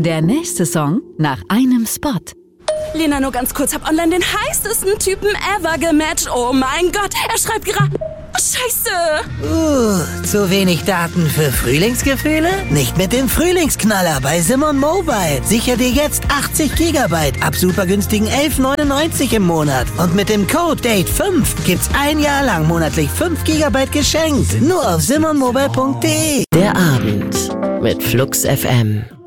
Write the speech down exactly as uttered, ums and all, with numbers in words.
Der nächste Song nach einem Spot. Lena, nur ganz kurz, hab online den heißesten Typen ever gematcht. Oh mein Gott, er schreibt gerade... Oh, Scheiße! Uh, zu wenig Daten für Frühlingsgefühle? Nicht mit dem Frühlingsknaller bei Simon Mobile. Sicher dir jetzt achtzig Gigabyte ab super günstigen elf neunundneunzig im Monat. Und mit dem Code Date fünf gibt's ein Jahr lang monatlich fünf Gigabyte geschenkt. Nur auf simon mobile punkt de. Der Abend mit Flux F M.